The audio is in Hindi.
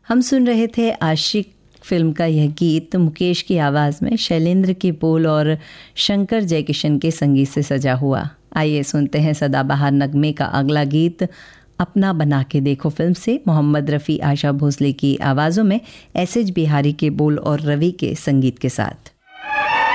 हम सुन रहे थे आशिक फिल्म का यह गीत मुकेश की आवाज़ में, शैलेंद्र के बोल और शंकर जयकिशन के संगीत से सजा हुआ। आइए सुनते हैं सदाबहार नगमे का अगला गीत, अपना बना के देखो फिल्म से, मोहम्मद रफ़ी, आशा भोसले की आवाज़ों में, एस एच बिहारी के बोल और रवि के संगीत के साथ।